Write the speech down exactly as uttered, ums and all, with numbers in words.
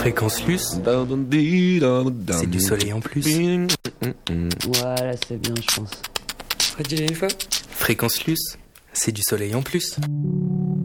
Fréquence Luce, c'est du soleil en plus. Voilà, c'est bien, je pense. Fréquence Luce, c'est du soleil en plus.